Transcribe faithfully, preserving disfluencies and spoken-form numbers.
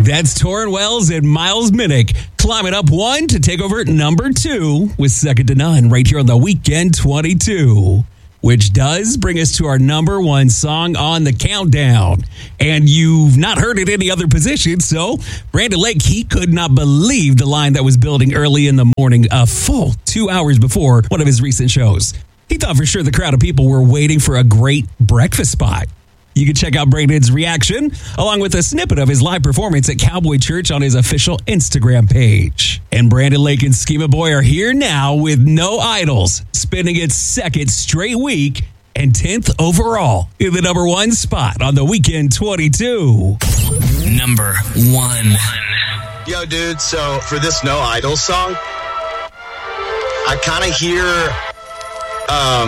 That's Torrin Wells and Miles Minnick climbing up one to take over number two with Second to None right here on the Weekend twenty-two, which does bring us to our number one song on the countdown. And you've not heard it any other position, so Brandon Lake, he could not believe the line that was building early in the morning, a full two hours before one of his recent shows. He thought for sure the crowd of people were waiting for a great breakfast spot. You can check out Brandon's reaction along with a snippet of his live performance at Cowboy Church on his official Instagram page. And Brandon Lake and Schema Boy are here now with No Idols, spending its second straight week and tenth overall in the number one spot on the Weekend twenty-two. Number one. Yo, dude, so for this No Idols song, I kind of hear... Um,